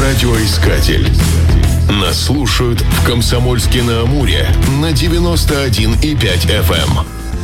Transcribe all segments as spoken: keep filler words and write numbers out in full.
Радиоискатель. Нас слушают в Комсомольске-на-Амуре на девяносто один и пять эф эм.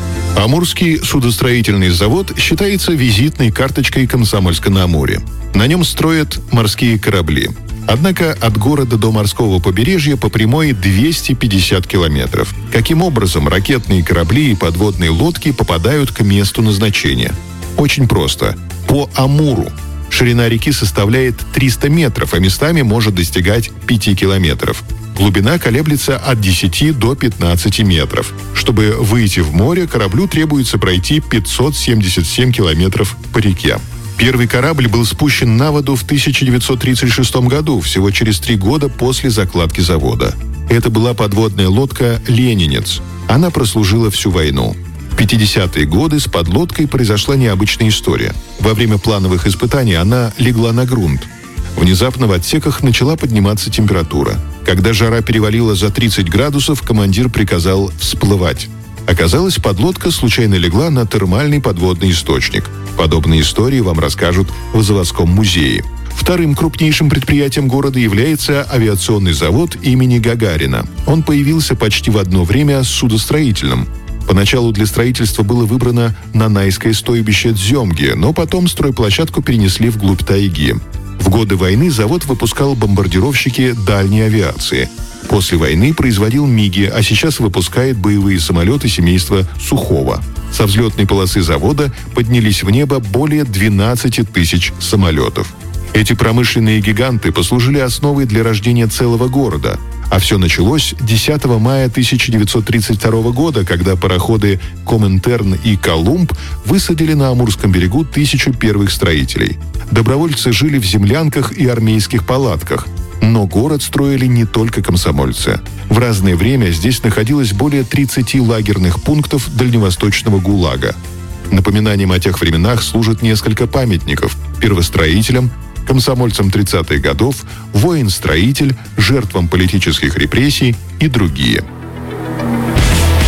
Амурский судостроительный завод считается визитной карточкой Комсомольска-на-Амуре. На нем строят морские корабли. Однако от города до морского побережья по прямой двести пятьдесят километров. Каким образом ракетные корабли и подводные лодки попадают к месту назначения? Очень просто. По Амуру. Ширина реки составляет триста метров, а местами может достигать пяти километров. Глубина колеблется от десяти до пятнадцати метров. Чтобы выйти в море, кораблю требуется пройти пятьсот семьдесят семь километров по реке. Первый корабль был спущен на воду в тысяча девятьсот тридцать шестом году, всего через три года после закладки завода. Это была подводная лодка «Ленинец». Она прослужила всю войну. В пятидесятые годы с подлодкой произошла необычная история. Во время плановых испытаний она легла на грунт. Внезапно в отсеках начала подниматься температура. Когда жара перевалила за тридцать градусов, командир приказал всплывать. Оказалось, подлодка случайно легла на термальный подводный источник. Подобные истории вам расскажут в заводском музее. Вторым крупнейшим предприятием города является авиационный завод имени Гагарина. Он появился почти в одно время с судостроительным. Поначалу для строительства было выбрано Нанайское стойбище Дземги, но потом стройплощадку перенесли вглубь тайги. В годы войны завод выпускал бомбардировщики дальней авиации. После войны производил МиГи, а сейчас выпускает боевые самолеты семейства Сухого. Со взлетной полосы завода поднялись в небо более двенадцати тысяч самолетов. Эти промышленные гиганты послужили основой для рождения целого города. А все началось десятого мая тысяча девятьсот тридцать второго года, когда пароходы «Коминтерн» и «Колумб» высадили на Амурском берегу тысячу первых строителей. Добровольцы жили в землянках и армейских палатках. Но город строили не только комсомольцы. В разное время здесь находилось более тридцати лагерных пунктов дальневосточного ГУЛАГа. Напоминанием о тех временах служат несколько памятников первостроителям, комсомольцам тридцатых годов, воин-строитель, жертвам политических репрессий и другие.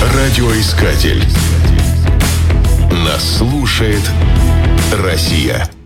Радиоискатель. Нас слушает Россия.